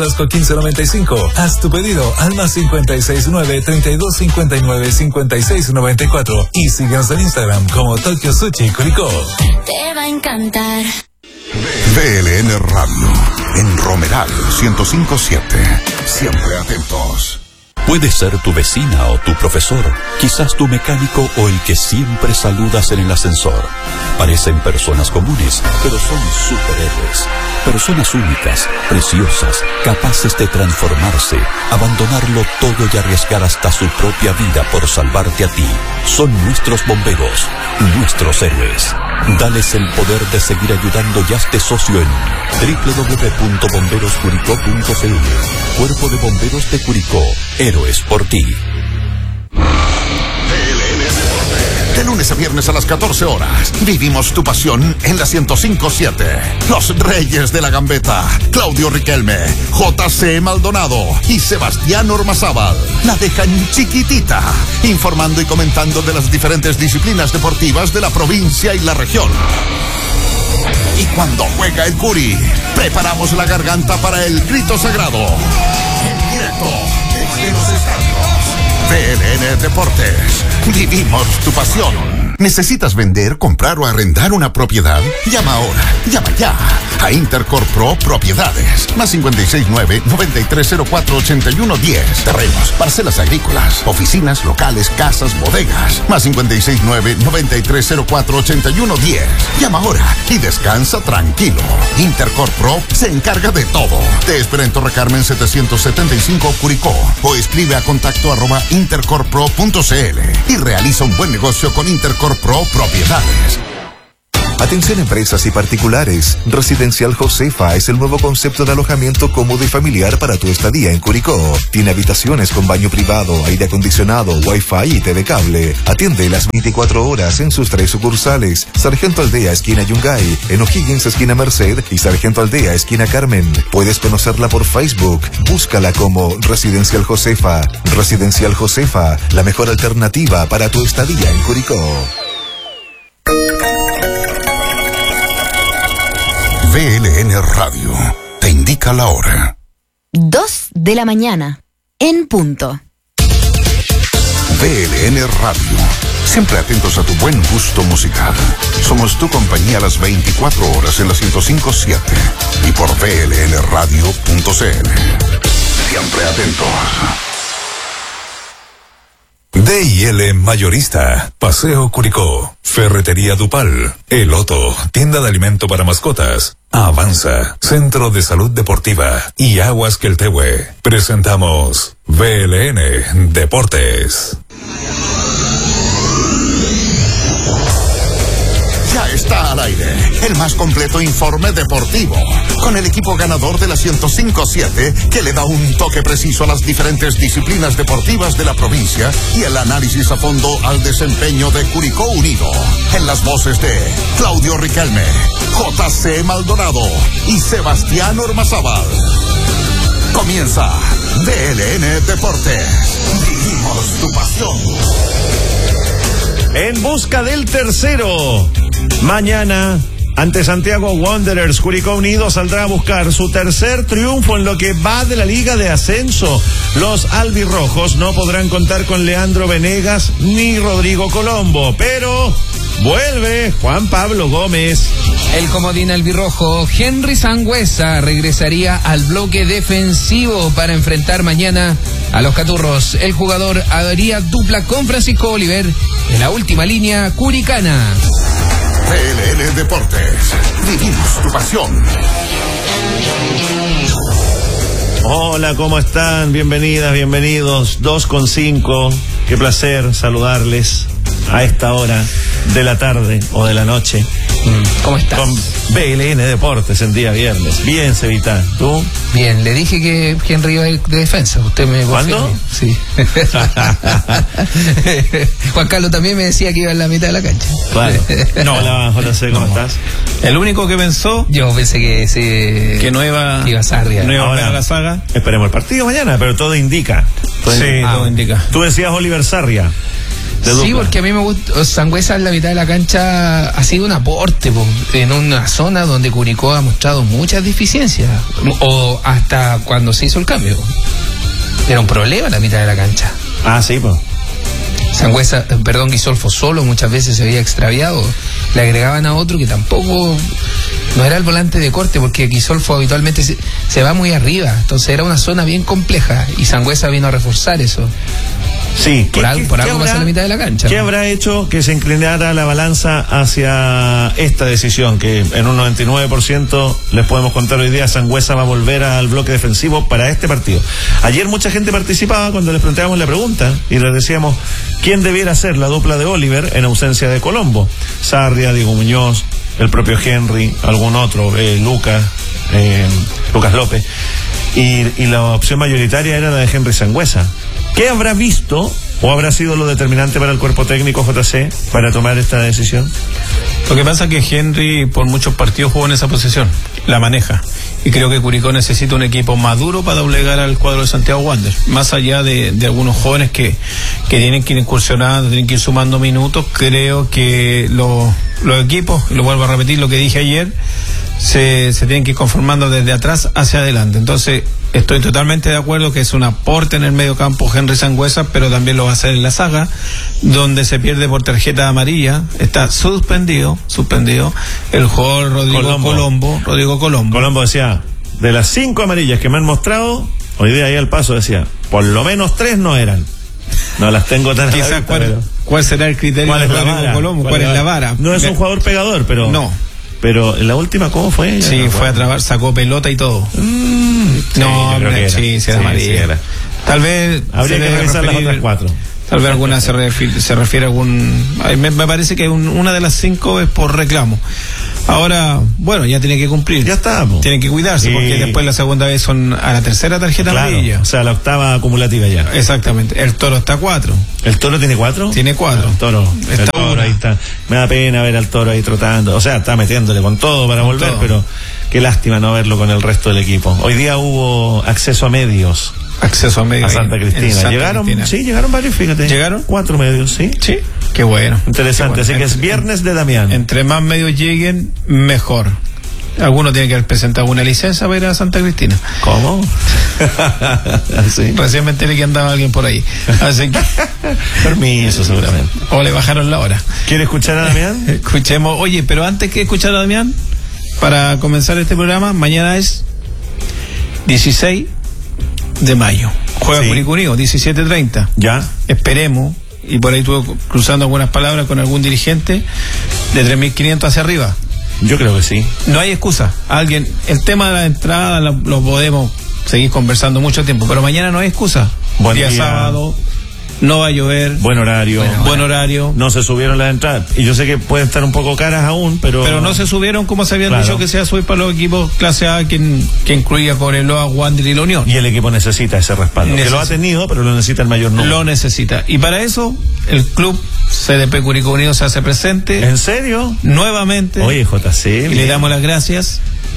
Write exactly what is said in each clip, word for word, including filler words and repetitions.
Con quince noventa y cinco. Haz tu pedido al más cincuenta y seis nueve, treinta y dos cincuenta y nueve, cincuenta y seis noventa y cuatro y síguenos en Instagram como Tokyo Sushi Curicó. Te va a encantar. V L N Radio en Romeral ciento cinco punto siete. Siempre atentos. Puede ser tu vecina o tu profesor, quizás tu mecánico o el que siempre saludas en el ascensor. Parecen personas comunes, pero son superhéroes. Personas únicas, preciosas, capaces de transformarse, abandonarlo todo y arriesgar hasta su propia vida por salvarte a ti. Son nuestros bomberos, nuestros héroes. Dales el poder de seguir ayudando y hazte socio en doble u doble u doble u punto bomberos curicó punto c l. Cuerpo de Bomberos de Curicó. Héroes por ti. De lunes a viernes a las catorce horas, vivimos tu pasión en la ciento cinco punto siete. Los Reyes de la Gambeta, Claudio Riquelme, J C Maldonado y Sebastián Ormazábal la dejan chiquitita, informando y comentando de las diferentes disciplinas deportivas de la provincia y la región. Y cuando juega el Curi, preparamos la garganta para el grito sagrado. En directo desde los estadios. V L N Deportes. Vivimos tu pasión. ¿Necesitas vender, comprar o arrendar una propiedad? Llama ahora, llama ya a Intercorp Pro Propiedades. Más cincuenta y seis nueve, noventa y tres cero cuatro, ochenta y uno diez. Terrenos, parcelas agrícolas, oficinas, locales, casas, bodegas. Más cincuenta y seis nueve, noventa y tres cero cuatro, ochenta y uno diez. Llama ahora y descansa tranquilo. Intercorp Pro se encarga de todo. Te espera en Torre Carmen setecientos setenta y cinco Curicó o escribe a contacto arroba intercorpro punto c l y realiza un buen negocio con Intercorp Pro Propiedades. Atención empresas y particulares. Residencial Josefa es el nuevo concepto de alojamiento cómodo y familiar para tu estadía en Curicó. Tiene habitaciones con baño privado, aire acondicionado, wifi y T V cable. Atiende las veinticuatro horas en sus tres sucursales. Sargento Aldea, esquina Yungay, en O'Higgins, esquina Merced y Sargento Aldea, esquina Carmen. Puedes conocerla por Facebook. Búscala como Residencial Josefa. Residencial Josefa, la mejor alternativa para tu estadía en Curicó. V L N Radio te indica la hora. Dos de la mañana, en punto. V L N Radio, siempre atentos a tu buen gusto musical. Somos tu compañía a las veinticuatro horas en la ciento cinco punto siete y por V L N radio punto c l. Siempre atentos. D y L Mayorista, Paseo Curicó, Ferretería Dupal, El Otto, tienda de alimento para mascotas, Avanza, Centro de Salud Deportiva y Aguas Queltehue. Presentamos V L N Deportes. Ya está al aire el más completo informe deportivo, con el equipo ganador de la ciento cinco punto siete que le da un toque preciso a las diferentes disciplinas deportivas de la provincia y el análisis a fondo al desempeño de Curicó Unido. En las voces de Claudio Riquelme, J C Maldonado y Sebastián Ormazábal. Comienza V L N Deportes. Vivimos tu pasión. En busca del tercero. Mañana, ante Santiago Wanderers, Curicó Unido saldrá a buscar su tercer triunfo en lo que va de la Liga de Ascenso. Los albirrojos no podrán contar con Leandro Venegas ni Rodrigo Colombo, pero vuelve Juan Pablo Gómez. El comodín albirrojo Henry Sangüesa regresaría al bloque defensivo para enfrentar mañana a los Caturros. El jugador haría dupla con Francisco Oliver en la última línea curicana. V L N Deportes, vivimos tu pasión. Hola, ¿cómo están? Bienvenidas, bienvenidos. dos con cinco. Qué placer saludarles a esta hora de la tarde o de la noche. ¿Cómo estás? Con V L N Deportes en día viernes. Bien, Cevita, ¿tú? Bien, le dije que Henry iba a ir de defensa. ¿Usted me confirma? ¿Cuándo? Sí. Juan Carlos también me decía que iba en la mitad de la cancha. Claro. No, hola, J C, ¿cómo no. estás? El único que pensó... Yo pensé que sí, que no iba... Que iba a Sarria. No iba Ahora, a la saga. Esperemos el partido mañana, pero todo indica. Todo sí, indica. todo indica. Tú decías Oliver Sarria. de Sí, dupla. porque a mí me gusta, Sangüesa en la mitad de la cancha ha sido un aporte po, en una zona donde Curicó ha mostrado muchas deficiencias, o hasta cuando se hizo el cambio. Era un problema en la mitad de la cancha. Ah, sí, pues. Sangüesa, perdón, Guisolfo solo muchas veces se había extraviado. Le agregaban a otro que tampoco no era el volante de corte, porque Guisolfo habitualmente se, se va muy arriba. Entonces era una zona bien compleja y Sangüesa vino a reforzar eso. Sí, Por algo, por algo pasa en la mitad de la cancha. ¿Qué ¿no? habrá hecho que se inclinara la balanza hacia esta decisión? Que en un noventa y nueve por ciento les podemos contar hoy día, Sangüesa va a volver al bloque defensivo para este partido. Ayer mucha gente participaba cuando les planteábamos la pregunta y les decíamos quién debiera ser la dupla de Oliver en ausencia de Colombo. Sarria, Diego Muñoz, el propio Henry, algún otro, eh, Lucas, eh, Lucas López. Y, y la opción mayoritaria era la de Henry Sangüesa. ¿Qué habrá visto o habrá sido lo determinante para el cuerpo técnico J C para tomar esta decisión? Lo que pasa es que Henry por muchos partidos jugó en esa posición, la maneja. Y creo que Curicó necesita un equipo maduro para doblegar al cuadro de Santiago Wanderers. Más allá de, de algunos jóvenes que, que tienen que ir incursionando, tienen que ir sumando minutos, creo que lo, los equipos, y lo vuelvo a repetir lo que dije ayer, se, se tienen que ir conformando desde atrás hacia adelante. Entonces, estoy totalmente de acuerdo que es un aporte en el medio campo Henry Sangüesa, pero también lo va a hacer en la saga, donde se pierde por tarjeta amarilla, está suspendido, suspendido, el jugador Rodrigo Colombo. Colombo, Rodrigo Colombo. Colombo decía, de las cinco amarillas que me han mostrado, hoy día ahí al paso decía, por lo menos tres no eran. No las tengo tan a la Quizás vista, cuál, pero... cuál será el criterio ¿Cuál de es la Rodrigo vara? Colombo, cuál es la vara. No es un jugador pegador, pero... No. Pero en la última, ¿cómo fue? Ya Sí, no fue a trabar, sacó pelota y todo. Mm, sí, No, yo creo hombre, que era. sí, sí, era Sí, amarilla. sí era. Tal vez Habría se que debe revisar las referir- otras cuatro. Tal vez alguna se refiere, se refiere a algún... ay, Me, me parece que un- una de las cinco es por reclamo. Ahora, bueno, ya tiene que cumplir. Ya está, po. Tiene que cuidarse, Sí. porque después la segunda vez son a la tercera tarjeta Claro, amarilla. o sea, la octava acumulativa ya. Exactamente. El Toro está a cuatro. ¿El Toro tiene cuatro? Tiene cuatro. El Toro, Está el Toro una. ahí está. Me da pena ver al Toro ahí trotando. O sea, está metiéndole con todo para Con volver, todo. pero qué lástima no verlo con el resto del equipo. Hoy día hubo acceso a medios Acceso a medio. a Santa ahí, Cristina. en Santa llegaron, Cristina. sí, llegaron varios, fíjate. ¿Llegaron? Cuatro medios, sí. Sí. Qué bueno. Interesante, Qué bueno. así que es Entre- viernes de Damián. Entre más medios lleguen, mejor. Algunos tienen que haber presentado una licencia para ir a Santa Cristina. ¿Cómo? sí. Recién me enteré que andaba alguien por ahí. Así que, Permiso, seguramente. o le bajaron la hora. ¿Quiere escuchar a Damián? Escuchemos, oye, pero antes que escuchar a Damián, para comenzar este programa, mañana es dieciséis de mayo. Juega Sí. Curicó Unido, diecisiete treinta. Ya. Esperemos, y por ahí estuve cruzando algunas palabras con algún dirigente, de tres mil quinientos hacia arriba. Yo creo que sí. No hay excusa. Alguien, el tema de la entrada lo, lo podemos seguir conversando mucho tiempo, pero mañana no hay excusa. Buen día, día. sábado, no va a llover, Buen horario. buen horario. No se subieron las entradas. Y yo sé que pueden estar un poco caras aún, pero... Pero no se subieron como se habían Claro. dicho que se iba a subir para los equipos clase A, que, que incluía Cobreloa, Wander y la Unión. Y el equipo necesita ese respaldo. Que lo ha Necesita. tenido, pero lo necesita el mayor número. Lo necesita. Y para eso, el club C D P Curicó Unido se hace presente ¿En serio? nuevamente. Oye, J C. y le damos las gracias.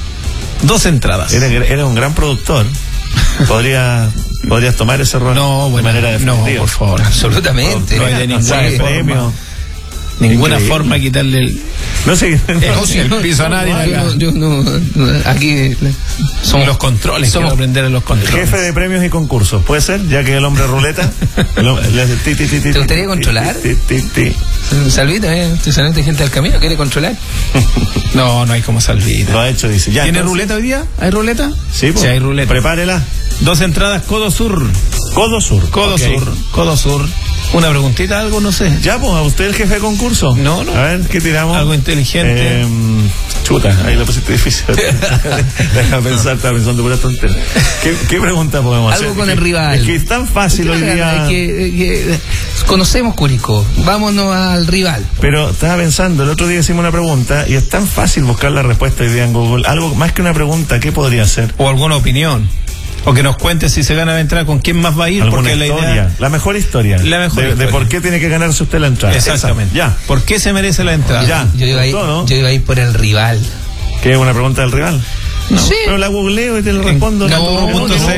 Dos entradas. Era, era un gran productor. Podría, podrías tomar ese rol No, de bueno, manera no, definitiva. por favor. Absolutamente. No hay de No sabe ninguna forma. premio. Ninguna Increíble. forma de quitarle el, No sé. No, sí, el piso a nadie no, acá. yo no, yo no, aquí somos los controles. somos- Quiero aprender en los controles. Jefe de premios y concursos, ¿puede ser? Ya que el hombre ruleta. el hom- le hace ti, ti, ti, ti, ¿Te gustaría ti, controlar? ti, ti, ti, ti. Salvito, eh, estoy saliendo de gente del camino, ¿quiere controlar? No, no hay como Salvita. Lo ha hecho, dice. Ya, ¿Tiene entonces- ruleta hoy día? ¿Hay ruleta? Sí, pues. Sí, hay ruleta. Prepárela. Dos entradas, Codo Sur. Codo Sur. Codo Ok. Sur. Codo Sur. Una preguntita, algo, no sé. Ya, pues, a usted el jefe de concurso. No, no. A ver, ¿qué tiramos? Algo inteligente. Eh, chuta, ahí lo pusiste difícil. Deja pensar, estaba pensando pura tontería. ¿Qué, ¿Qué pregunta podemos hacer? Algo con Es el que- rival. Es que es tan fácil hoy día. Es que, es que conocemos Curicó, vámonos al rival. Pero estaba pensando, el otro día hicimos una pregunta y es tan fácil buscar la respuesta hoy día en Google. Algo más que una pregunta, ¿qué podría ser? O alguna opinión. O que nos cuente si se gana la entrada, con quién más va a ir. ¿Alguna Porque la historia? idea. La mejor historia. La mejor de, historia. de por qué tiene que ganarse usted la entrada. Exactamente. Esa. Ya. ¿Por qué se merece la entrada? Ya. Yo iba, a ir, gustó, ¿no? yo iba a ir por el rival. ¿Qué es una pregunta del rival? No. Sí. Pero la googleo y te lo respondo. En no, Gaturro punto no, c l. no, No,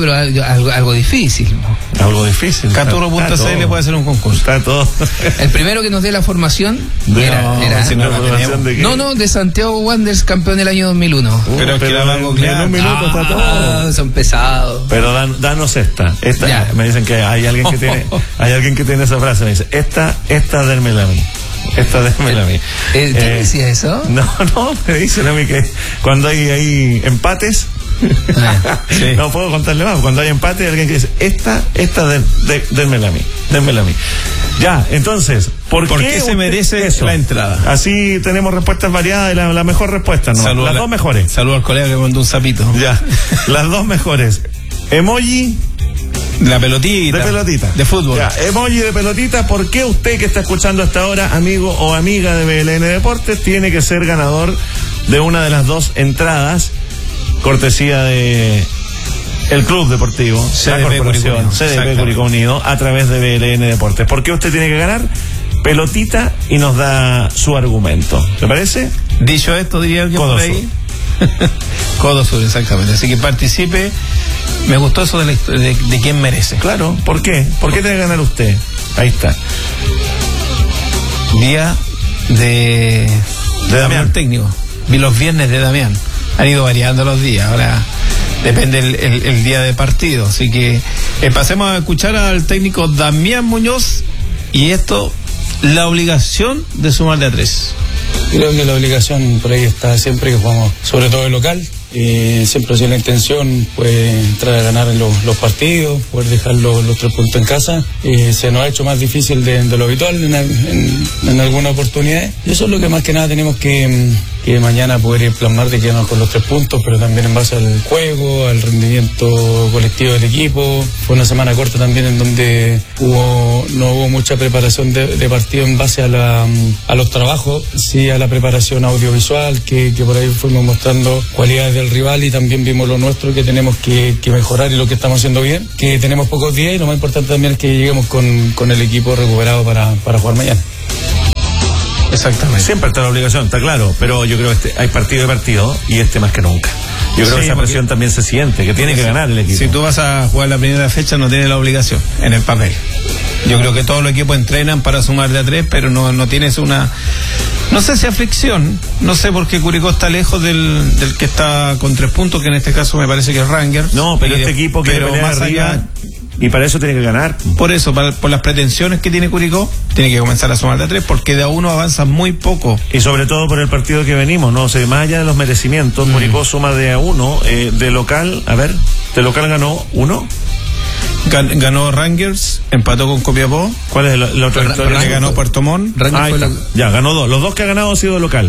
pero algo, algo, algo difícil. ¿no? Algo difícil. Caturo punto c l puede hacer un concurso. Está todo. El primero que nos dé la formación De, era, no, era si no, la formación de no, no, de Santiago Wanderers, campeón del año dos mil uno. Uh, pero es que la van a en un minuto ah, está todo. Son pesados. Pero dan, danos esta. Esta Ya. me dicen que hay alguien que tiene, hay alguien que tiene esa frase, me dice, esta, esta dérmela a mí. Esta dérmela a mí. Eh, ¿Quién Eh, decía eso? No, no, me dicen a mí que cuando hay, hay empates, Ah, sí. no puedo contarle más. Cuando hay empate, hay alguien que dice, esta, esta, de, de, dérmela a mí, dérmela a mí. Ya, entonces, ¿por, ¿Por qué, qué se usted- merece eso? la entrada? Así tenemos respuestas variadas y la, la mejor respuesta, ¿no? Saludo Las a la- dos mejores. Saludo al colega que mandó un sapito. Ya, las dos mejores. Emoji La pelotita. de pelotita. De fútbol. Ya, emoji de pelotita. ¿Por qué usted que está escuchando hasta ahora, amigo o amiga de B L N Deportes, tiene que ser ganador de una de las dos entradas, cortesía de el Club Deportivo, C D la P Corporación Curicó Unido. C D P Exactamente. Curicó Unido, a través de B L N Deportes? ¿Por qué usted tiene que ganar? Pelotita y nos da su argumento. ¿Te parece? Dicho esto, diría alguien Codo por ahí. Codo sur, exactamente. Así que participe. Me gustó eso de, la histo- de, de quién merece. Claro. ¿Por qué? ¿Por qué tiene que ganar usted? Ahí está. Día de, De Damián. técnico. Vi los viernes de Damián. Han ido variando los días. Ahora depende el, el- el día de partido. Así que eh, pasemos a escuchar al técnico Damián Muñoz. Y esto, la obligación de sumar de a tres. Creo que la obligación por ahí está siempre que jugamos, sobre todo el local. Eh, siempre ha sido la intención, pues, entrar a ganar los, los partidos, poder dejar los, los tres puntos en casa. Eh, se nos ha hecho más difícil de, de lo habitual en, en, en alguna oportunidad. Y eso es lo que más que nada tenemos que, que mañana poder plasmar de quedarnos con los tres puntos, pero también en base al juego, al rendimiento colectivo del equipo. Fue una semana corta también en donde hubo, no hubo mucha preparación de, de partido en base a, la, a los trabajos, sí a la preparación audiovisual, que, que por ahí fuimos mostrando cualidades del rival y también vimos lo nuestro que tenemos que, que mejorar y lo que estamos haciendo bien, que tenemos pocos días y lo más importante también es que lleguemos con, con el equipo recuperado para, para jugar mañana. Exactamente. Siempre está la obligación, está claro, pero yo creo que este, hay partido de partido y este más que nunca. Yo creo Sí, que esa porque- presión también se siente, que tiene que ganar el equipo. Si tú vas a jugar la primera fecha, no tienes la obligación en el papel. Yo creo que todos los equipos entrenan para sumar de a tres, pero no, no tienes una, no sé si aflicción, no sé por qué Curicó está lejos del, del que está con tres puntos, que en este caso me parece que es Rangers. No, pero Y este de- equipo quiere pero pelear más arriba allá, y para eso tiene que ganar. por eso, para- por las pretensiones que tiene Curicó, tiene que comenzar a sumar de a tres, porque de a uno avanza muy poco. Y sobre todo por el partido que venimos, ¿no? O sea, más allá de los merecimientos, Mm. Curicó suma de a uno, eh, de local, a ver, de local ganó uno. Gan- Ganó Rangers, empató con Copiapó, ¿Cuál es la, la otra Ra- victoria? le Rangers ganó fue- Puerto Montt. Rangers Ah, ahí fue está. la- Ya, ganó dos. Los dos que ha ganado han sido de local.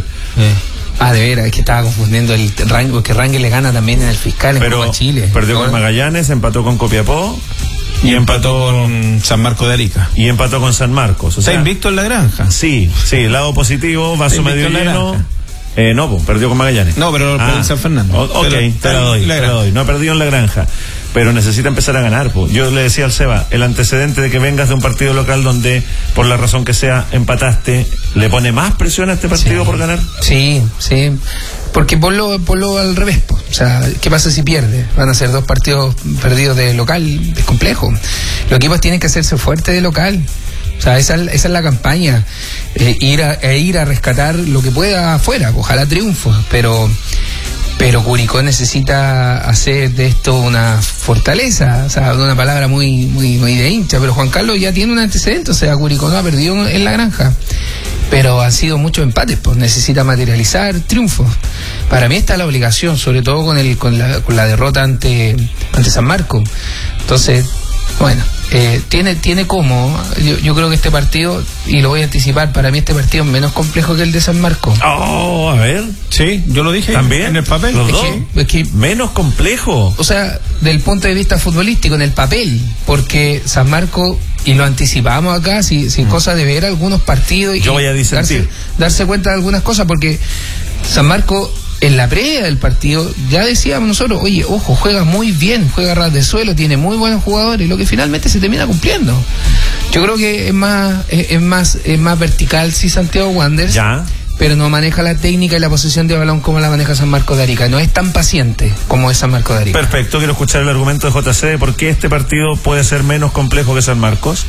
Ah, de veras, es que estaba confundiendo el rango, que Rangers le gana también en el fiscal en Pero Copa Chile. perdió con Ahora- Magallanes, empató con Copiapó Y empató con San Marco de Arica. y empató con San Marcos. O Está sea, invicto en la granja. Sí, sí, lado positivo, vaso Está medio invicto en la lleno. granja. Eh, no, pues, perdió con Magallanes. No, pero perdió en San Fernando. o- ok, Pero te está la doy, en la te la granja. doy. No ha perdido en la granja, pero necesita empezar a ganar. Pues. Yo le decía al Seba, el antecedente de que vengas de un partido local donde, por la razón que sea, empataste, ¿le pone más presión a este partido Sí. por ganar? Sí, sí. Porque ponlo, ponlo al revés. Po. O sea, ¿qué pasa si pierde? Van a ser dos partidos perdidos de local. Es complejo. Los equipos tienen que hacerse fuertes de local. O sea, esa, esa es la campaña. Eh, ir a, e ir a rescatar lo que pueda afuera. Ojalá triunfo. Pero, pero Curicó necesita hacer de esto una fortaleza. O sea, una palabra muy, muy, muy de hincha. Pero Juan Carlos ya tiene un antecedente. O sea, Curicó no ha perdido en la granja. Pero han sido muchos empates, pues necesita materializar triunfos. Para mí está la obligación, sobre todo con el con la, con la derrota ante, ante San Marcos. Entonces, bueno, eh, tiene tiene como, yo, yo creo que este partido, y lo voy a anticipar, para mí este partido es menos complejo que el de San Marcos. Oh, a ver. Sí, yo lo dije También. en el papel. Los Es dos. que- es que- Menos complejo. O sea, del punto de vista futbolístico, en el papel, porque San Marcos, y lo anticipamos acá, si, si cosa de ver algunos partidos y Yo voy a disentir. darse, darse cuenta de algunas cosas, porque San Marcos, en la previa del partido, ya decíamos nosotros, oye, ojo, juega muy bien, juega a ras de suelo, tiene muy buenos jugadores, lo que finalmente se termina cumpliendo. Yo creo que es más, es, es más, es más vertical si Santiago Wanderers. Ya. pero no maneja la técnica y la posesión de balón como la maneja San Marcos de Arica. No es tan paciente como es San Marcos de Arica. Perfecto, quiero escuchar el argumento de J C de por qué este partido puede ser menos complejo que San Marcos.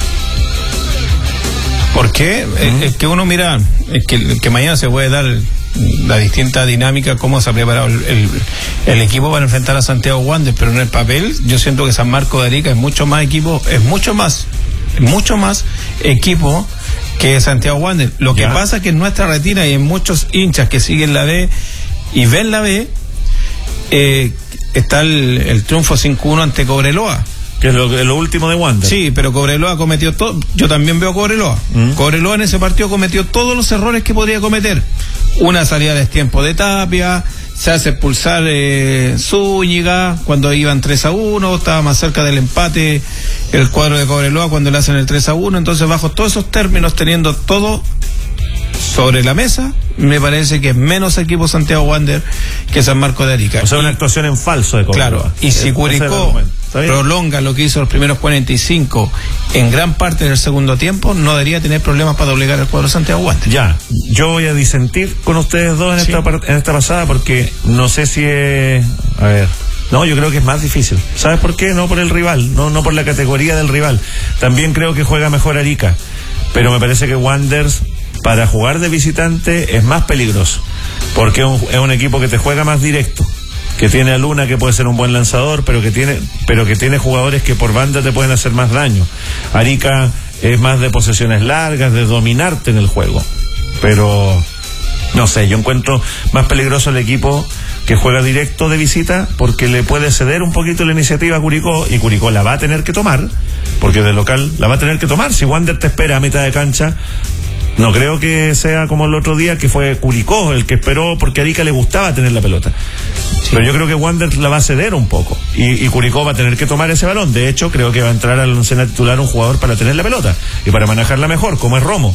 ¿Por qué? Uh-huh. Es que uno mira, es que, que mañana se puede dar la distinta dinámica, cómo se ha preparado el, el, el equipo para enfrentar a Santiago Wanderers, pero en el papel yo siento que San Marcos de Arica es mucho más equipo, es mucho más, mucho más equipo que Santiago Wanderers. Lo que ya. pasa es que en nuestra retina y en muchos hinchas que siguen la B y ven la B, eh, está el, el triunfo cinco uno ante Cobreloa. Que es lo, lo último de Wander. Sí, pero Cobreloa cometió todo. Yo también veo Cobreloa. Mm. Cobreloa en ese partido cometió todos los errores que podría cometer. Una salida de tiempo de Tapia, se hace expulsar eh, Zúñiga cuando iban tres a uno, estaba más cerca del empate el cuadro de Cobreloa cuando le hacen el tres a uno. Entonces, bajo todos esos términos, teniendo todo sobre la mesa, me parece que es menos equipo Santiago Wanderers que San Marcos de Arica. O sea, una actuación en falso de Cobreloa. Claro, y si Curicó prolonga lo que hizo los primeros cuarenta y cinco en gran parte del segundo tiempo, no debería tener problemas para doblegar el cuadro de Santiago Wanderers. Ya, yo voy a disentir con ustedes dos en, sí. esta, en esta pasada porque no sé si es... A ver... No, yo creo que es más difícil. ¿Sabes por qué? No por el rival, no, no por la categoría del rival. También creo que juega mejor Arica, pero me parece que Wanderers para jugar de visitante es más peligroso, porque es un, es un equipo que te juega más directo, que tiene a Luna, que puede ser un buen lanzador, pero que tiene pero que tiene jugadores que por banda te pueden hacer más daño. Arica es más de posesiones largas, de dominarte en el juego, pero no sé, yo encuentro más peligroso el equipo que juega directo de visita, porque le puede ceder un poquito la iniciativa a Curicó, y Curicó la va a tener que tomar, porque de local la va a tener que tomar. Si Wander te espera a mitad de cancha, no creo que sea como el otro día, que fue Curicó el que esperó, porque a Arica le gustaba tener la pelota. Sí. Pero yo creo que Wander la va a ceder un poco, y, y Curicó va a tener que tomar ese balón. De hecho, creo que va a entrar al oncena titular un jugador para tener la pelota y para manejarla mejor, como es Romo.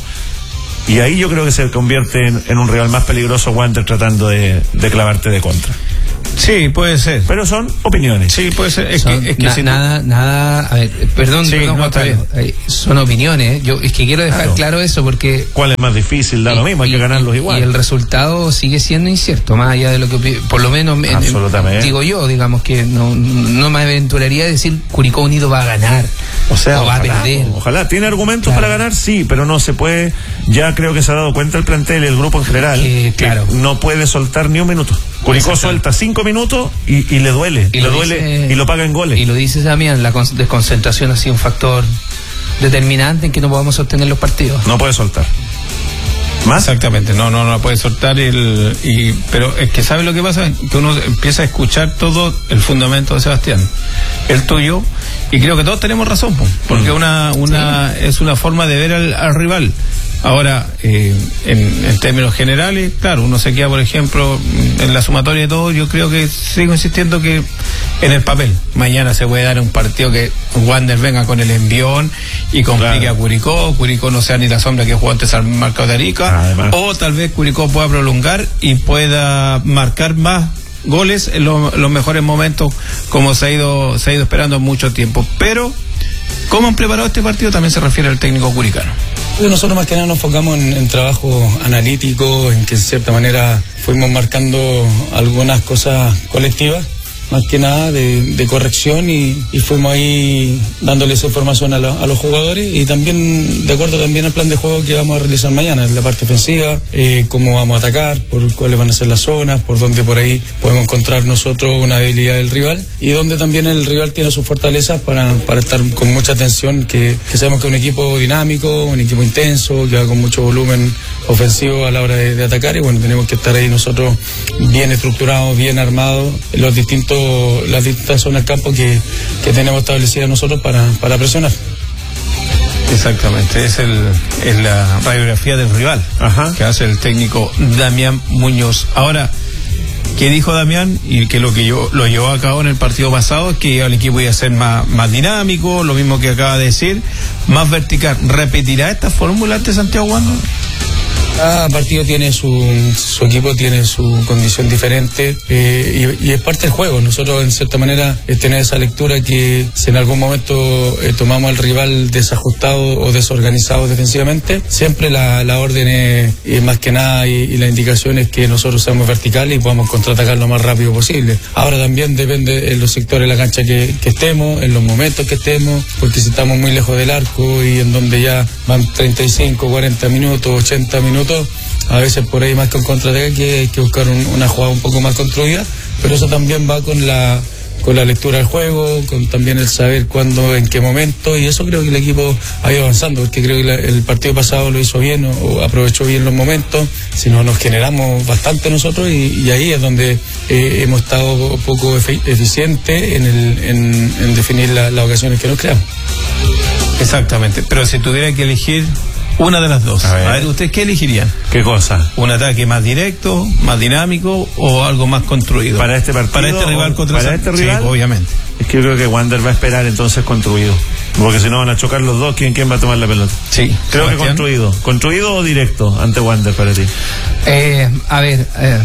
Y ahí yo creo que se convierte en, en un rival más peligroso Wander, tratando de, de clavarte de contra. Sí, puede ser. Pero son opiniones. Sí, puede ser. Es son, que, es que na, si nada, tú... nada, a ver, perdón, sí, perdón, no, Pablo, son opiniones. Yo es que quiero dejar claro, claro eso, porque ¿cuál es más difícil? Da y, lo mismo, hay y, que ganarlos y, igual. Y el resultado sigue siendo incierto, más allá de lo que, por lo menos, absolutamente. En, digo yo, digamos que no, no me aventuraría a decir Curicó Unido va a ganar. O sea, o va ojalá, a perder. Ojalá, tiene argumentos claro. para ganar, sí, pero no se puede. Ya creo que se ha dado cuenta el plantel y el grupo en general, que, claro, que no puede soltar ni un minuto. Curicó suelta cinco minutos y, y le duele, y le duele dice, y lo paga en goles. Y lo dice Damián, la desconcentración ha sido un factor determinante en que no podamos sostener los partidos. No puede soltar. ¿Más? Exactamente, no, no, no puede soltar el, y, pero es que ¿sabe lo que pasa? Que uno empieza a escuchar todo el fundamento de Sebastián, el tuyo, y creo que todos tenemos razón, porque mm. una, una, sí. es una forma de ver al, al rival. Ahora, eh, en, en términos generales, claro, uno se queda, por ejemplo, en la sumatoria de todo. Yo creo que sigo insistiendo que en el papel, mañana se puede dar un partido que Wander venga con el envión y complique claro. a Curicó, Curicó no sea ni la sombra que jugó antes al Marcos de Arica, además, o tal vez Curicó pueda prolongar y pueda marcar más goles en lo, los mejores momentos, como se ha ido se ha ido esperando mucho tiempo. Pero ¿cómo han preparado este partido? También se refiere al técnico curicano. Nosotros más que nada nos enfocamos en, en trabajo analítico, en que en cierta manera fuimos marcando algunas cosas colectivas, más que nada de, de corrección, y, y fuimos ahí dándoles información a, la, a los jugadores, y también de acuerdo también al plan de juego que vamos a realizar mañana, en la parte ofensiva, eh, cómo vamos a atacar, por cuáles van a ser las zonas, por dónde por ahí podemos encontrar nosotros una debilidad del rival, y donde también el rival tiene sus fortalezas para, para estar con mucha atención, que, que sabemos que es un equipo dinámico, un equipo intenso, que va con mucho volumen ofensivo a la hora de, de atacar, y bueno, tenemos que estar ahí nosotros bien estructurados, bien armados, en los distintos las distintas zonas del campo que, que tenemos establecidas nosotros para, para presionar. Exactamente, es, el, es la radiografía del rival. Ajá. Que hace el técnico Damián Muñoz. Ahora, ¿qué dijo Damián? Y que lo que yo lo llevó a cabo en el partido pasado es que el equipo iba a ser más, más dinámico, lo mismo que acaba de decir, más vertical. ¿Repetirá esta fórmula ante Santiago Wanderers? Cada partido tiene su, su equipo tiene su condición diferente eh, y, y es parte del juego. Nosotros en cierta manera eh, tener esa lectura que si en algún momento eh, tomamos al rival desajustado o desorganizado defensivamente, siempre la, la orden es, es más que nada y, y la indicación es que nosotros seamos verticales y podamos contraatacar lo más rápido posible. Ahora también depende en los sectores de la cancha que, que estemos, en los momentos que estemos, porque si estamos muy lejos del arco y en donde ya van treinta y cinco, cuarenta minutos, ochenta minutos, a veces por ahí más que un contraataque hay que buscar un, una jugada un poco más construida, pero eso también va con la con la lectura del juego, con también el saber cuándo, en qué momento, y eso creo que el equipo ha ido avanzando, porque creo que la, el partido pasado lo hizo bien o, o aprovechó bien los momentos, si no nos generamos bastante nosotros y, y ahí es donde eh, hemos estado poco efe, eficientes en, el, en, en definir la, las ocasiones que nos creamos. Exactamente, pero si tuviera que elegir una de las dos. A ver, a ver, ¿ustedes qué elegirían? ¿Qué cosa? ¿Un ataque más directo, más dinámico o algo más construido? Para este partido. Para este rival contra Para este rival. Sí, obviamente. Es que yo creo que Wander va a esperar entonces construido. Porque si no van a chocar los dos, ¿quién, quién va a tomar la pelota? Sí. Creo Sebastián. que construido. ¿Construido o directo ante Wander para ti? Eh, a ver, eh.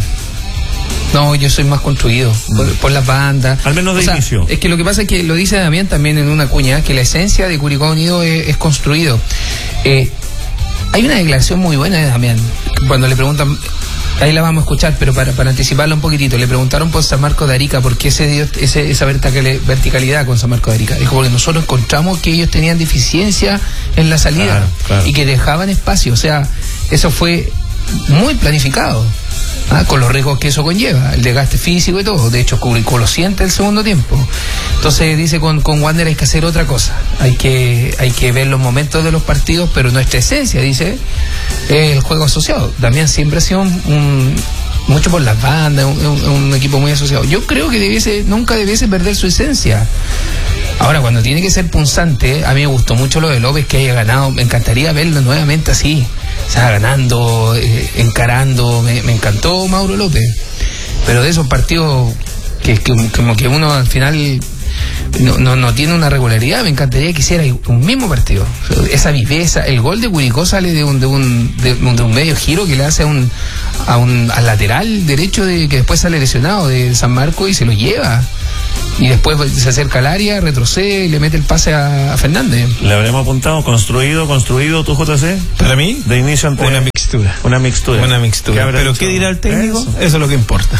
No, yo soy más construido por, por las bandas. Al menos de o sea, inicio. Es que lo que pasa es que lo dice Damián también en una cuña, que la esencia de Curicó Unido es, es construido. Eh, hay una declaración muy buena de Damián, cuando le preguntan, ahí la vamos a escuchar, pero para, para anticiparla un poquitito, le preguntaron por San Marcos de Arica, ¿por qué se dio ese, esa verticalidad con San Marcos de Arica? Dijo, porque nosotros encontramos que ellos tenían deficiencia en la salida, claro, claro. y que dejaban espacio, o sea, eso fue muy planificado. Ah, con los riesgos que eso conlleva, el desgaste físico y todo. De hecho, Curicó lo siente el segundo tiempo. Entonces dice, con, con Wander hay que hacer otra cosa. Hay que, hay que ver los momentos de los partidos, pero nuestra esencia, dice, es el juego asociado. Damián siempre ha sido un, un, mucho por las bandas, un, un, un equipo muy asociado. Yo creo que debiese, nunca debiese perder su esencia. Ahora, cuando tiene que ser punzante, a mí me gustó mucho lo de López, que haya ganado. Me encantaría verlo nuevamente así. O sea, ganando, eh, encarando. Me, me encantó Mauro López. Pero de esos partidos que, que como que uno al final no, no, no tiene una regularidad, me encantaría que hiciera un mismo partido. Esa viveza. El gol de Curicó sale de un, de un, de un, de un medio giro que le hace a un, a un al lateral derecho de, que después sale lesionado de San Marcos y se lo lleva. Y después se acerca al área, retrocede y le mete el pase a, a Fernández. Le habremos apuntado construido, construido, ¿tú, J C? Para mí, de inicio ante... una mixtura. Una mixtura. Una mixtura. ¿Qué Pero dicho? ¿Qué dirá el técnico? Eso. Eso es lo que importa.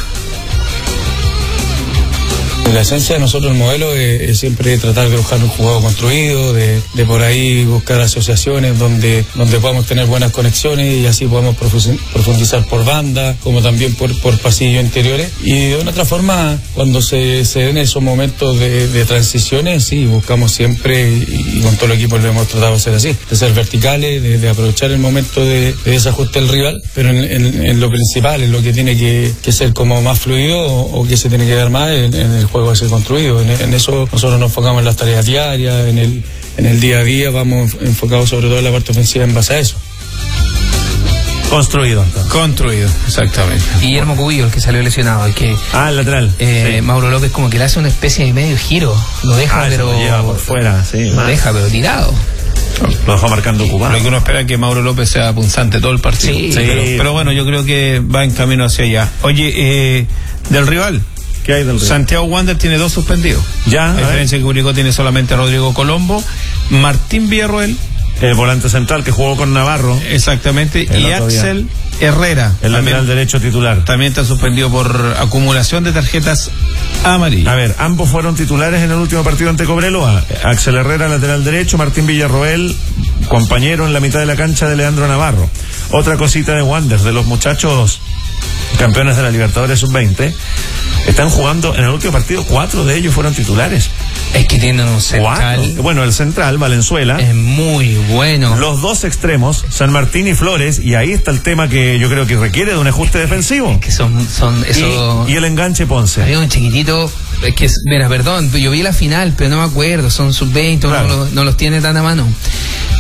La esencia de nosotros, el modelo, es, es siempre tratar de buscar un juego construido, de, de por ahí buscar asociaciones donde, donde podamos tener buenas conexiones y así podamos profundizar por banda, como también por, por pasillos interiores. Y de una otra forma, cuando se, se den esos momentos de, de transiciones, sí, buscamos siempre, y, y con todo el equipo lo hemos tratado de hacer así, de ser verticales, de, de aprovechar el momento de, de desajuste del rival, pero en, en, en lo principal, en lo que tiene que, que ser como más fluido o, o que se tiene que dar más en, en el juego a ser construido. En, en eso nosotros nos enfocamos en las tareas diarias, en el, en el día a día, vamos enfocados sobre todo en la parte ofensiva en base a eso. Construido, entonces. Construido, exactamente. Guillermo Cubillo, el que salió lesionado, el que... Ah, el lateral. Eh, sí. Mauro López como que le hace una especie de medio giro, lo deja, ah, pero... Lo lleva por fuera, sí. Lo más. deja, pero tirado. Lo dejó marcando cubano. Lo que uno espera es que Mauro López sea punzante todo el partido. Sí, sí, pero, sí. pero bueno, yo creo que va en camino hacia allá. Oye, eh, del rival... ¿Qué hay del rival? Santiago Wander tiene dos suspendidos. Ya. A diferencia que Curicó tiene solamente a Rodrigo Colombo, Martín Villarroel, el volante central que jugó con Navarro. Exactamente. El y Axel día. Herrera. El lateral derecho titular. También está suspendido por acumulación de tarjetas amarillas. A ver, ambos fueron titulares en el último partido ante Cobreloa. Axel Herrera, lateral derecho, Martín Villarroel, compañero en la mitad de la cancha de Leandro Navarro. Otra cosita de Wander, de los muchachos campeones de la Libertadores sub veinte, están jugando en el último partido, cuatro de ellos fueron titulares. Es que tienen un central. Cuatro. Bueno, el central, Valenzuela. Es muy bueno. Los dos extremos, San Martín y Flores, y ahí está el tema que yo creo que requiere de un ajuste defensivo. Es que son, son eso... y, y el enganche Ponce. Había un chiquitito, es que, mira, perdón, yo vi la final, pero no me acuerdo, son sub veinte, claro. no, no los tiene tan a mano.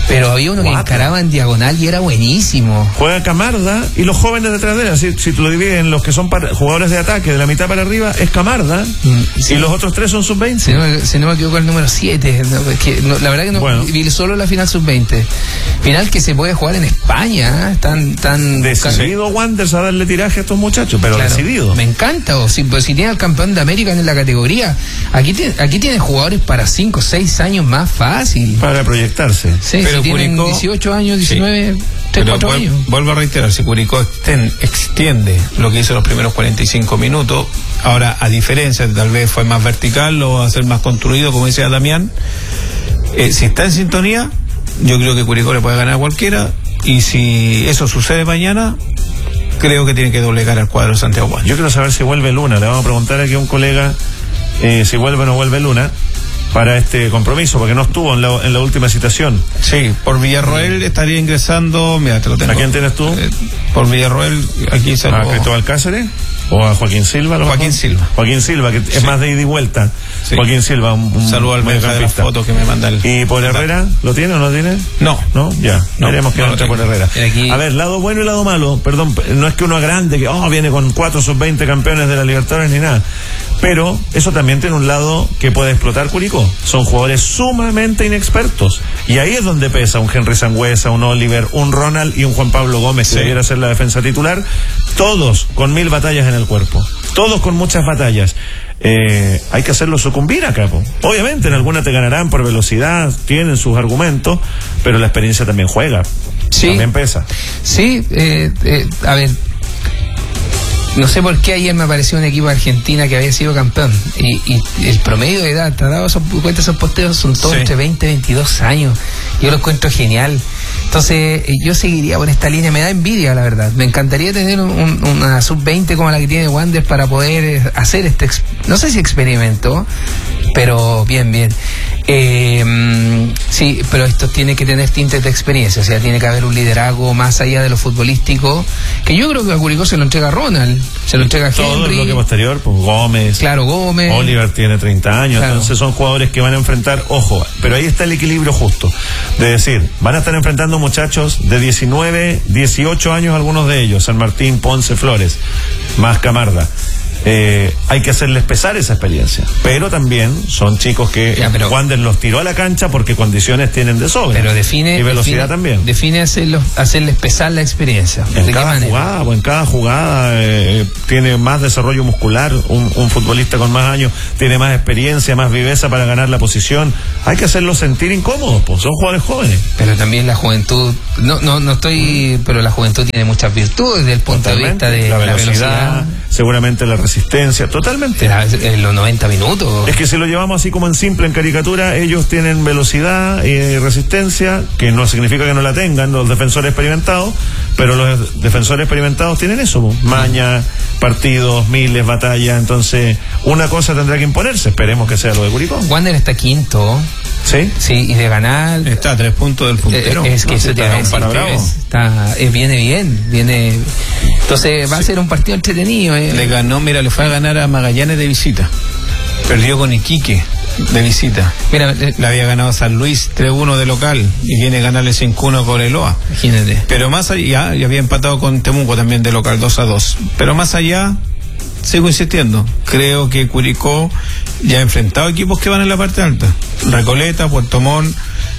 Pero había uno Cuatro. que encaraba en diagonal y era buenísimo. Juega Camarda y los jóvenes detrás de él. Si, si tú lo divides en los que son para, jugadores de ataque, de la mitad para arriba, es Camarda. Mm, sí. Y los otros tres son sub veinte. Si no, si no me equivoco, el número siete. No, es que, no, la verdad que no bueno. vi solo la final sub veinte. Final que se puede jugar en España. ¿eh? Tan, tan decidido Wanderers a darle tiraje a estos muchachos, pero claro, decidido. Me encanta. O si, pues, si tiene al campeón de América en la categoría, aquí tiene, aquí tiene jugadores para cinco o seis años más fácil. Para proyectarse. Sí, pero si tienen Curicó, dieciocho años, diecinueve, sí. tres, cuatro años. Vuelvo a reiterar, si Curicó extiende, extiende lo que hizo los primeros cuarenta y cinco minutos, ahora a diferencia, tal vez fue más vertical o va a ser más construido, como decía Damián, eh, si está en sintonía, yo creo que Curicó le puede ganar a cualquiera, y si eso sucede mañana, creo que tiene que doblegar al cuadro de Santiago Wanderers. Yo quiero saber si vuelve Luna, le vamos a preguntar aquí a un colega eh, si vuelve o no vuelve Luna para este compromiso, porque no estuvo en la, en la última citación. Sí, por Villarroel estaría ingresando, mira, te lo tengo. ¿A quién tienes tú? Eh, por Villarroel, aquí se ¿A Cristóbal Cáceres? ¿O a Joaquín Silva? Joaquín mejor? Silva. Joaquín Silva, que sí. es más de ida y vuelta. Sí. Joaquín Silva, un, un saludo al medio de la foto que me manda el... ¿Y por Herrera? ¿Lo tiene o no tiene? No. ¿No? Ya, no, veremos que no entra por Herrera. Aquí... A ver, lado bueno y lado malo, perdón, no es que uno agrande, que oh, viene con cuatro sub veinte campeones de la Libertadores ni nada, pero eso también tiene un lado que puede explotar Curicó. Son jugadores sumamente inexpertos, y ahí es donde pesa un Henry Sangüesa, un Oliver, un Ronald y un Juan Pablo Gómez, que sí. debiera ser la defensa titular, todos con mil batallas en el cuerpo, todos con muchas batallas. Eh, hay que hacerlo sucumbir acá, po. Obviamente en alguna te ganarán por velocidad, tienen sus argumentos, pero la experiencia también juega, sí. también pesa. Sí, eh, eh, a ver, no sé por qué ayer me apareció un equipo de Argentina que había sido campeón, y, y el promedio de edad, te has dado esos, cuenta esos posteos, son todos sí. entre veinte y veintidós años. Yo lo encuentro genial. Entonces yo seguiría por esta línea, me da envidia, la verdad. Me encantaría tener un, un, una sub veinte como la que tiene Wanderers para poder hacer este, no sé si experimento, pero bien, bien. Eh, sí, pero esto tiene que tener tintes de experiencia, o sea, tiene que haber un liderazgo más allá de lo futbolístico, que yo creo que a Curicó se lo entrega Ronald, se lo entrega Henry. Todo el bloque posterior, pues Gómez. Claro, Gómez. Oliver tiene treinta años, claro. Entonces son jugadores que van a enfrentar, ojo, pero ahí está el equilibrio justo, de decir, van a estar enfrentando muchachos de diecinueve, dieciocho años, algunos de ellos, San Martín, Ponce, Flores, más Camarda. Eh, hay que hacerles pesar esa experiencia, pero también son chicos que ya, pero, Wanderers los tiró a la cancha porque condiciones tienen de sobra, pero define, y velocidad define, también define hacerlos, hacerles pesar la experiencia en cada jugada, o en cada jugada eh, tiene más desarrollo muscular, un, un futbolista con más años tiene más experiencia, más viveza para ganar la posición. Hay que hacerlos sentir incómodos, pues son jugadores jóvenes, pero también la juventud, no no no estoy mm. pero la juventud tiene muchas virtudes desde el punto Totalmente. de vista de la la velocidad, velocidad, seguramente la resistencia, totalmente. La, en los noventa minutos. Es que si lo llevamos así como en simple, en caricatura, ellos tienen velocidad y resistencia, que no significa que no la tengan los defensores experimentados, pero los defensores experimentados tienen eso, maña, partidos, miles, batallas. Entonces una cosa tendrá que imponerse, esperemos que sea lo de Curicó. Wander está quinto. ¿Sí? Sí, y de ganar está a tres puntos del puntero. Eh, es que no, eso está, está, para está eh, viene bien, viene. Entonces va sí. a ser un partido entretenido. Eh. Le ganó, mira, le fue a ganar a Magallanes de visita. Perdió con Iquique de visita. Mira, eh, le había ganado a San Luis tres uno de local y viene a ganarle cinco uno con Eloa. Imagínate. Pero más allá, y había empatado con Temuco también de local dos a dos. Pero más allá, sigo insistiendo, creo que Curicó ya ha enfrentado equipos que van en la parte alta, Recoleta, Puerto Montt,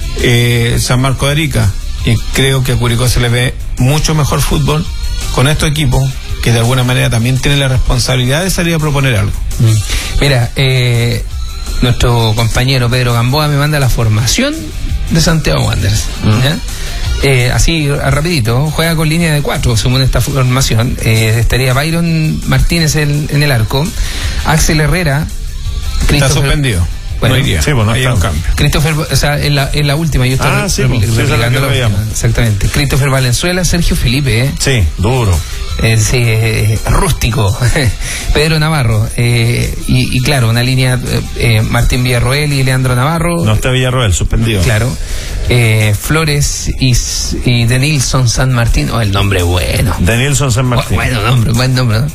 eh, San Marco de Arica, y creo que a Curicó se le ve mucho mejor fútbol con estos equipos que de alguna manera también tienen la responsabilidad de salir a proponer algo. Mm. Mira, eh, nuestro compañero Pedro Gamboa me manda la formación de Santiago Wanderers. Mm. ¿Ya? Eh, así rapidito, juega con línea de cuatro según esta formación. Eh, estaría Byron Martínez en, en el arco, Axel Herrera, está suspendido. Bueno, no iría. Sí, bueno, hay un cambio. Christopher, o sea, en la, en la última, yo estaba ah, sí, re, sí, replicando la última. Exactamente. Christopher Valenzuela, Sergio Felipe, ¿eh? Sí, duro. Eh, sí, eh, rústico. Pedro Navarro. Eh, y, y claro, una línea eh, Martín Villarroel y Leandro Navarro. No está Villarroel, suspendido. Claro. Eh, Flores y, y Denilson San Martín. Oh, el nombre bueno. Denilson San Martín. Oh, bueno nombre, buen nombre, ¿no?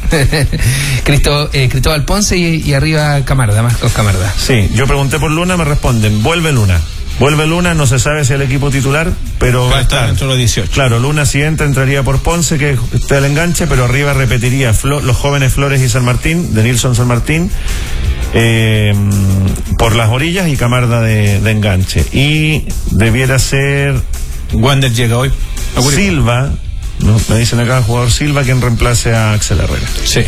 Cristo, eh, Cristóbal Ponce y, y arriba Camarda, Marcos Camarda. Sí, yo pregunté por Luna, me responden, vuelve Luna. Vuelve Luna, no se sabe si el equipo titular, pero va, va a estar dentro de los dieciocho. Claro, Luna si entra, entraría por Ponce, que está el enganche, pero arriba repetiría Flo, los jóvenes Flores y San Martín, de Nilson San Martín, eh, por las orillas, y Camarda de, de enganche. Y debiera ser Wander llega hoy. Silva, ¿no? Me dicen acá el jugador Silva quien reemplace a Axel Herrera. Sí.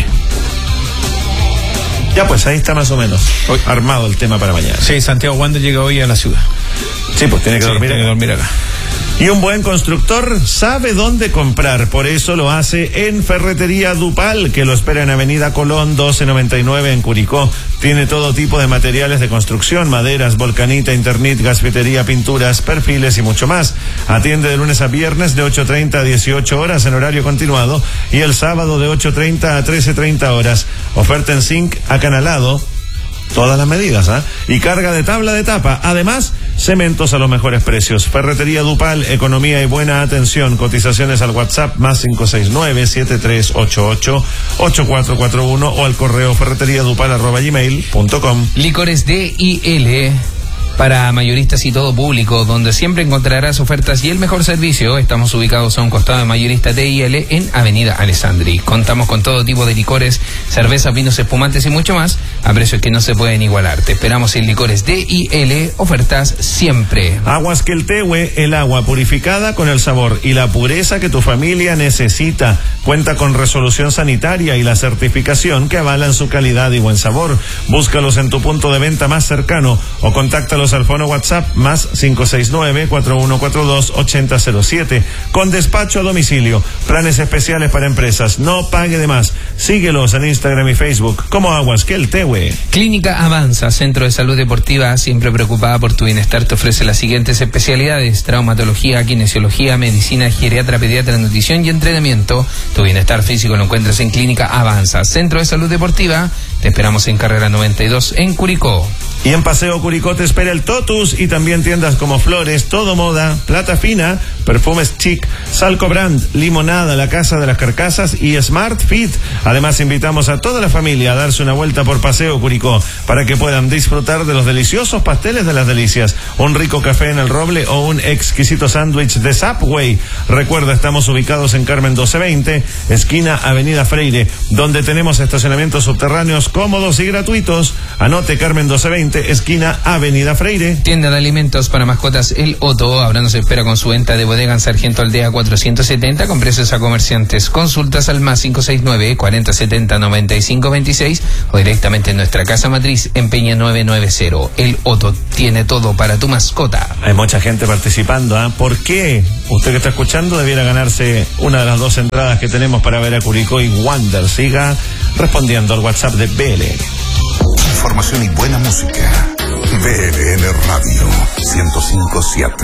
Ya pues ahí está más o menos hoy armado el tema para mañana. Sí, Santiago Wander llega hoy a la ciudad. Sí, pues tiene que sí, dormir tiene acá. que dormir acá. Y un buen constructor sabe dónde comprar, por eso lo hace en Ferretería Dupal, que lo espera en Avenida Colón doce noventa y nueve en Curicó. Tiene todo tipo de materiales de construcción, maderas, volcanita, internet, gasfitería, pinturas, perfiles y mucho más. Atiende de lunes a viernes de ocho treinta a dieciocho horas en horario continuado y el sábado de ocho treinta a trece treinta horas. Oferta en zinc acanalado, todas las medidas, ¿ah? ¿eh? Y carga de tabla de tapa. Además, cementos a los mejores precios. Ferretería Dupal, economía y buena atención. Cotizaciones al WhatsApp más cinco seis nueve, siete tres ocho ocho, ocho cuatro cuatro uno o al correo ferreteriadupal arroba gmail punto com. Licores D I L para mayoristas y todo público, donde siempre encontrarás ofertas y el mejor servicio. Estamos ubicados a un costado de Mayorista D I L en Avenida Alessandri. Contamos con todo tipo de licores, cervezas, vinos, espumantes y mucho más a precios que no se pueden igualar. Te esperamos en Licores D I L, ofertas siempre. Aguas Queltehue, el agua purificada con el sabor y la pureza que tu familia necesita. Cuenta con resolución sanitaria y la certificación que avalan su calidad y buen sabor. Búscalos en tu punto de venta más cercano o contáctalos al fono WhatsApp más cinco seis nueve, cuatro uno cuatro dos, ocho cero cero siete. Con despacho a domicilio. Planes especiales para empresas. No pague de más. Síguelos en Instagram y Facebook como Aguas Queltehue. Clínica Avanza, centro de salud deportiva, siempre preocupada por tu bienestar, te ofrece las siguientes especialidades: traumatología, kinesiología, medicina, geriatra, pediatra, nutrición y entrenamiento. Tu bienestar físico lo encuentras en Clínica Avanza, centro de salud deportiva. Te esperamos en Carrera noventa y dos en Curicó. Y en Paseo Curicó te espera el Totus y también tiendas como Flores, Todo Moda, Plata Fina, Perfumes Chic, Salco Brand, Limonada, La Casa de las Carcasas y Smart Fit. Además invitamos a toda la familia a darse una vuelta por Paseo Curicó para que puedan disfrutar de los deliciosos pasteles de las delicias, un rico café en el Roble o un exquisito sándwich de Subway. Recuerda, estamos ubicados en Carmen doce veinte, esquina Avenida Freire, donde tenemos estacionamientos subterráneos cómodos y gratuitos. Anote: Carmen doce veinte, esquina Avenida Freire. Tienda de alimentos para mascotas El Otto, ahora nos espera con su venta de bodega en Sargento Aldea cuatrocientos setenta con precios a comerciantes. Consultas al más cinco seis nueve, cuarenta setenta, noventa y cinco veintiséis o directamente en nuestra casa matriz en Peña nueve noventa. El Otto tiene todo para tu mascota. Hay mucha gente participando, ¿ah? ¿eh? ¿Por qué usted que está escuchando debiera ganarse una de las dos entradas que tenemos para ver a Curicó y Wander? Siga respondiendo al WhatsApp de B L N. Información y buena música. B L N Radio ciento cinco siete.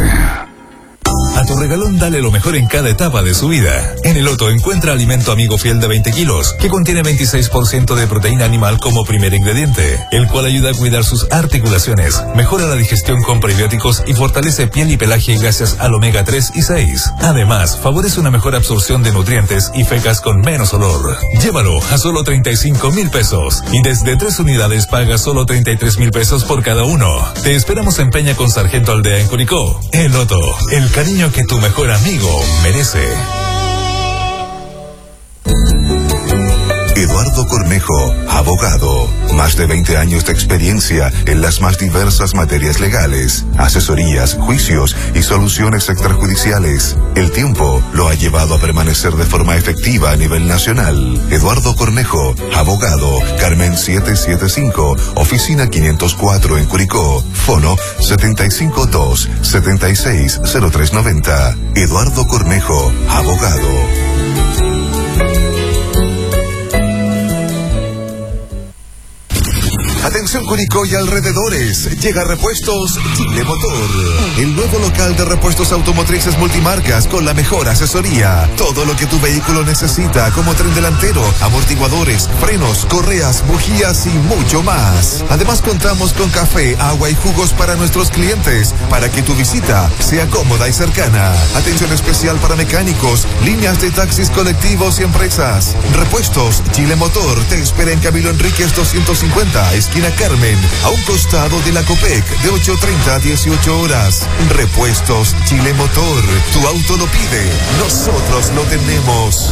A tu regalón dale lo mejor en cada etapa de su vida. En el Otto encuentra alimento amigo fiel de veinte kilos, que contiene veintiséis por ciento de proteína animal como primer ingrediente, el cual ayuda a cuidar sus articulaciones, mejora la digestión con prebióticos y fortalece piel y pelaje gracias al omega tres y seis. Además, favorece una mejor absorción de nutrientes y fecas con menos olor. Llévalo a solo treinta y cinco mil pesos y desde tres unidades paga solo treinta y tres mil pesos por cada uno. Te esperamos en Peña con Sargento Aldea en Curicó. El Otto, el cariño que tu mejor amigo merece. Eduardo Cornejo, abogado. Más de veinte años de experiencia en las más diversas materias legales, asesorías, juicios y soluciones extrajudiciales. El tiempo lo ha llevado a permanecer de forma efectiva a nivel nacional. Eduardo Cornejo, abogado. Carmen setecientos setenta y cinco, oficina quinientos cuatro en Curicó. Fono setenta y cinco dos, setenta y seis, cero tres noventa. Eduardo Cornejo, abogado. Atención Curicó y alrededores, llega Repuestos Chile Motor, el nuevo local de repuestos automotrices multimarcas con la mejor asesoría. Todo lo que tu vehículo necesita, como tren delantero, amortiguadores, frenos, correas, bujías y mucho más. Además contamos con café, agua y jugos para nuestros clientes, para que tu visita sea cómoda y cercana. Atención especial para mecánicos, líneas de taxis colectivos y empresas. Repuestos Chile Motor te espera en Camilo Enríquez doscientos cincuenta, esquina Calle Carmen, a un costado de la Copec, de ocho treinta a dieciocho horas. Repuestos Chile Motor. Tu auto lo pide, nosotros lo tenemos.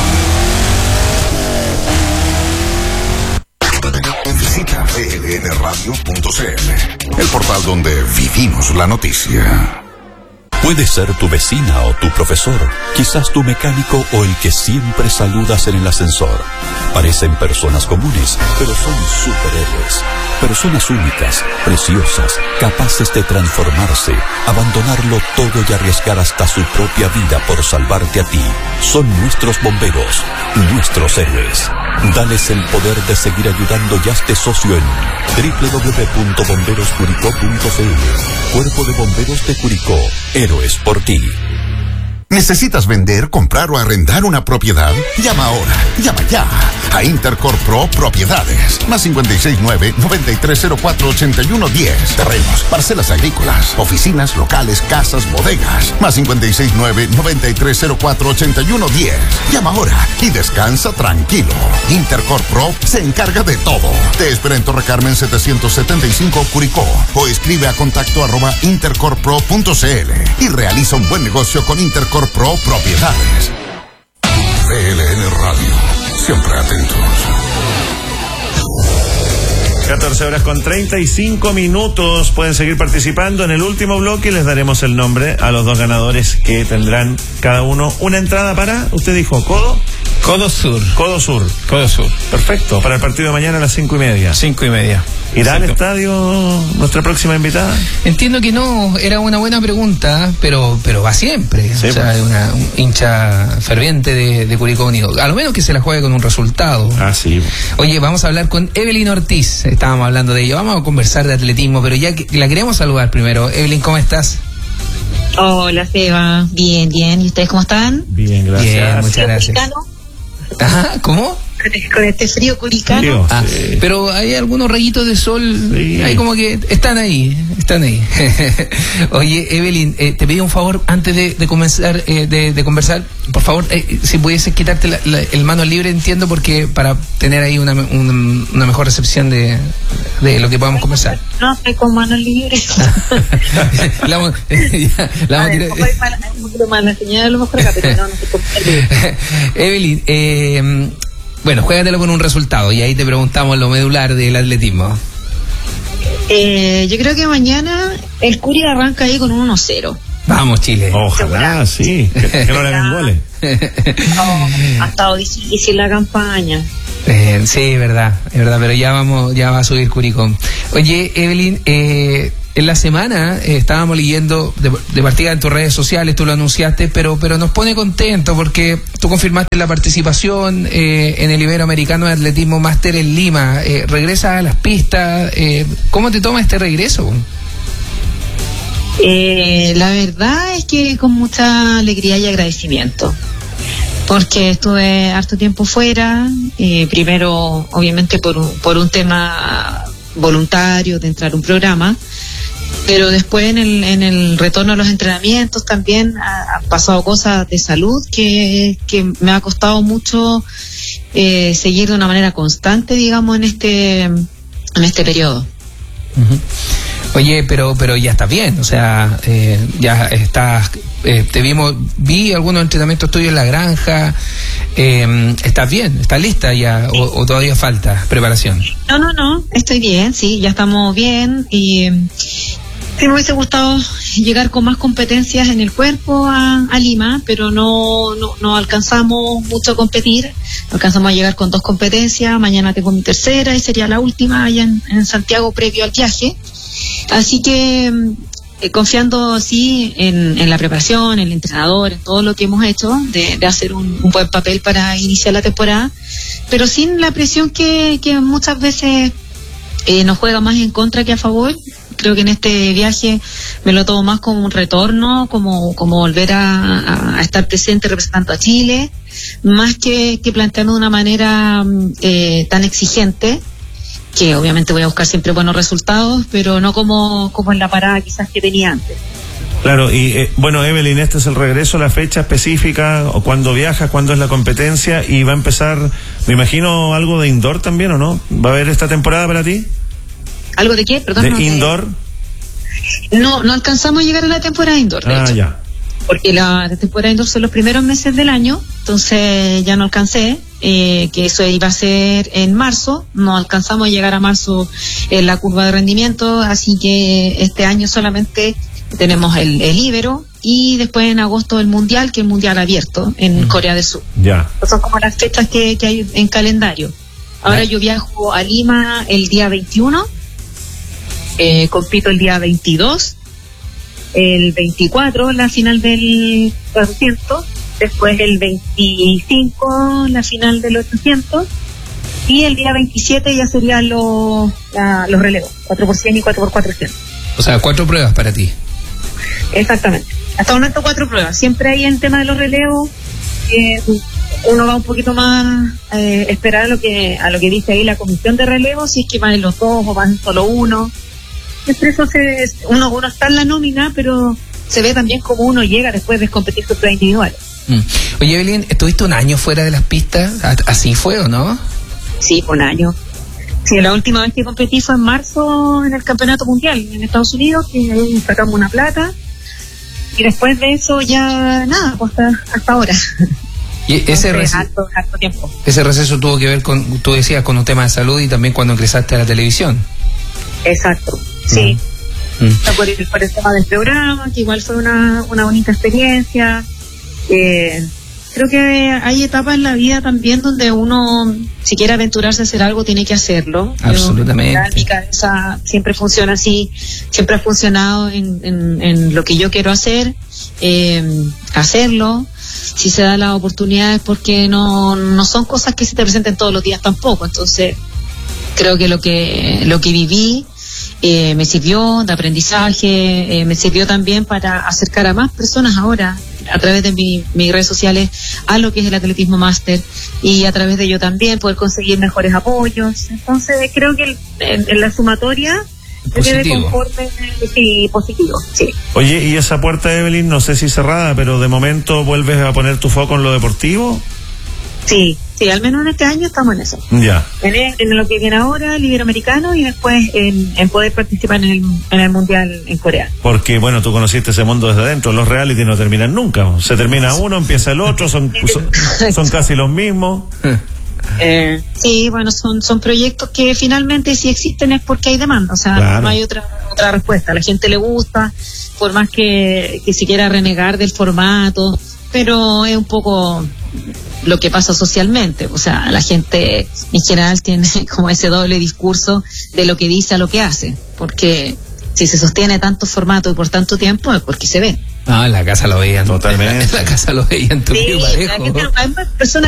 Visita p l n radio punto c l, el portal donde vivimos la noticia. Puede ser tu vecina o tu profesor, quizás tu mecánico o el que siempre saludas en el ascensor. Parecen personas comunes, pero son superhéroes. Personas únicas, preciosas, capaces de transformarse, abandonarlo todo y arriesgar hasta su propia vida por salvarte a ti. Son nuestros bomberos, nuestros héroes. Dales el poder de seguir ayudando y hazte socio en doble u doble u doble u punto bomberos curicó punto c l. Cuerpo de Bomberos de Curicó. Héroes por ti. ¿Necesitas vender, comprar o arrendar una propiedad? Llama ahora, llama ya a Intercorp Pro Propiedades. Más cinco seis nueve, nueve tres cero cuatro, ocho uno uno cero. Terrenos, parcelas agrícolas, oficinas, locales, casas, bodegas. Más cinco seis nueve, nueve tres cero cuatro, ocho uno uno cero. Llama ahora y descansa tranquilo. Intercorp Pro se encarga de todo. Te espera en Torre Carmen setecientos setenta y cinco Curicó o escribe a contacto arroba intercorpro punto c l y realiza un buen negocio con Intercorp Pro Propiedades. P L N Radio, siempre atentos. catorce horas con treinta y cinco minutos. Pueden seguir participando. En el último bloque les daremos el nombre a los dos ganadores que tendrán cada uno una entrada para, usted dijo, Codo. Codo Sur. Codo Sur. Codo Sur. Perfecto. Para el partido de mañana a las cinco y media. Cinco y media. ¿Irá al estadio nuestra próxima invitada? Entiendo que no, era una buena pregunta, pero pero va siempre. Sí, o sea, pues. es una un hincha ferviente de, de Curicó Unido. A lo menos que se la juegue con un resultado. Ah, sí. Oye, vamos a hablar con Evelyn Ortiz. Estábamos hablando de ello. Vamos a conversar de atletismo, pero ya que la queremos saludar primero. Evelyn, ¿cómo estás? Hola, Seba. Bien, bien. ¿Y ustedes cómo están? Bien, gracias. Bien, muchas gracias. ¿Curicano? Ajá, ¿cómo? Con este frío curicano. Frío, Ah, sí. pero hay algunos rayitos de sol, Sí. hay como que están ahí, están ahí. Oye, Evelyn, eh, te pedí un favor antes de, de comenzar, eh, de, de conversar, por favor, eh, si pudieses quitarte la, la, el mano libre, entiendo, porque para tener ahí una, una, una mejor recepción de, de lo que podamos conversar. No, estoy con manos libres. la, vamos- ya, la vamos a tirar- Un poquito más la señal a lo mejor acá, pero no, no estoy con manos libres. Evelyn, eh, bueno, juégatelo con un resultado y ahí te preguntamos lo medular del atletismo. Eh, yo creo que mañana el Curi arranca ahí con un uno cero. Vamos, Chile. Ojalá, sí. Que, que no le hagan goles. No, ha estado difícil la campaña. Eh, sí, es verdad, es verdad, pero ya vamos, ya va a subir Curicó. Oye, Evelyn, eh, en la semana eh, estábamos leyendo de, de partida en tus redes sociales, tú lo anunciaste, pero pero nos pone contento porque tú confirmaste la participación eh, en el Iberoamericano de Atletismo Máster en Lima. Eh, regresas a las pistas. Eh, ¿Cómo te toma este regreso? Eh, la verdad es que con mucha alegría y agradecimiento, porque estuve harto tiempo fuera, eh, primero obviamente por un, por un tema voluntario de entrar a un programa, pero después en el, en el retorno a los entrenamientos también han pasado cosas de salud que, que me ha costado mucho eh, seguir de una manera constante, digamos, en este, en este periodo. Uh-huh. Oye, pero pero ya estás bien, o sea, eh, ya estás, eh, te vimos, vi algunos entrenamientos tuyos en la granja, eh, estás bien, estás lista ya, o, o todavía falta preparación. No, no, no, estoy bien, sí, ya estamos bien y eh, sí me hubiese gustado llegar con más competencias en el cuerpo a, a Lima, pero no, no, no alcanzamos mucho a competir, alcanzamos a llegar con dos competencias, mañana tengo mi tercera y sería la última allá en, en Santiago previo al viaje. Así que eh, confiando así en, en la preparación, en el entrenador, en todo lo que hemos hecho, de, de hacer un, un buen papel para iniciar la temporada, pero sin la presión que, que muchas veces eh, nos juega más en contra que a favor. Creo que en este viaje me lo tomo más como un retorno, como, como volver a, a, a estar presente representando a Chile, más que, que plantearme de una manera eh, tan exigente, que obviamente voy a buscar siempre buenos resultados, pero no como, como en la parada quizás que tenía antes. Claro, y eh, bueno, Evelyn, este es el regreso, la fecha específica, o cuándo viajas, cuándo es la competencia, y va a empezar, me imagino, algo de indoor también, ¿o no? ¿Va a haber esta temporada para ti? ¿Algo de qué? Perdón. ¿De no, indoor? De... No, no alcanzamos a llegar a la temporada indoor, de Ah, hecho. ya. Porque la temporada indoor son los primeros meses del año, entonces ya no alcancé, eh, que eso iba a ser en marzo, no alcanzamos a llegar a marzo en la curva de rendimiento, así que este año solamente tenemos el, el Ibero y después en agosto el Mundial, que es el Mundial abierto en mm. Corea del Sur. Ya. Son como las fechas que, que hay en calendario. Ahora yo viajo a Lima el día veintiuno, eh, compito el día veintidós, el veinticuatro la final del cuatrocientos, después el veinticinco la final del ochocientos y el día veintisiete ya serían los, la, los relevos, cuatro por cien y cuatro por cuatrocientos. O sea, cuatro pruebas para ti. Exactamente. Hasta el momento cuatro pruebas. Siempre hay el tema de los relevos, eh, uno va un poquito más eh, esperar a lo que a lo que dice ahí la comisión de relevos, si es que van los dos o van solo uno. Siempre eso se, uno, uno está en la nómina, pero se ve también como uno llega después de competir sus pruebas individuales. Mm. Oye, Evelyn, ¿estuviste un año fuera de las pistas? ¿Así fue o no? Sí, un año. Sí, la última vez que competí fue en marzo en el Campeonato Mundial en Estados Unidos, que ahí sacamos una plata. Y después de eso ya nada, pues hasta, hasta ahora. Y ese, rece- harto, harto tiempo. ese receso tuvo que ver con, tú decías, con un tema de salud y también cuando ingresaste a la televisión. Exacto, sí. Mm. Por, el, por el tema del programa, que igual fue una, una bonita experiencia. Eh, creo que hay etapas en la vida también donde uno, si quiere aventurarse a hacer algo, tiene que hacerlo. Absolutamente. Pero, mi cabeza siempre funciona así, siempre ha funcionado en, en, en lo que yo quiero hacer, eh, hacerlo. Si se da la oportunidad es porque no, no son cosas que se te presenten todos los días tampoco. Entonces, creo que lo que, lo que viví eh, me sirvió de aprendizaje, eh, me sirvió también para acercar a más personas ahora a través de mi, mis redes sociales a lo que es el atletismo máster y a través de ello también poder conseguir mejores apoyos. Entonces creo que el, en, en la sumatoria me quedé conforme, sí, positivo, sí. Oye, y esa puerta, Evelyn, no sé si cerrada, pero de momento vuelves a poner tu foco en lo deportivo. Sí, sí, al menos en este año estamos en eso. Ya. En, el, en lo que viene ahora, el Iberoamericano, y después en, en poder participar en el, en el Mundial en Corea. Porque, bueno, tú conociste ese mundo desde adentro, los reality no terminan nunca. Se termina uno, empieza el otro, son, son, son casi los mismos. Eh, sí, bueno, son son proyectos que finalmente si existen es porque hay demanda, o sea, claro. No hay otra otra respuesta. A la gente le gusta, por más que, que se quiera renegar del formato, pero es un poco lo que pasa socialmente, o sea, la gente en general tiene como ese doble discurso de lo que dice a lo que hace, porque si se sostiene tanto formato y por tanto tiempo es porque se ve. Ah, en la casa lo veían. Totalmente. En la casa lo veían tu sí, parejo. Hay personas